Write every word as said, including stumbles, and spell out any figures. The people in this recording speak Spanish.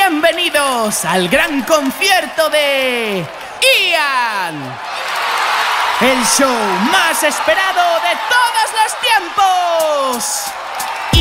Bienvenidos al gran concierto de Ian, el show más esperado de todos los tiempos.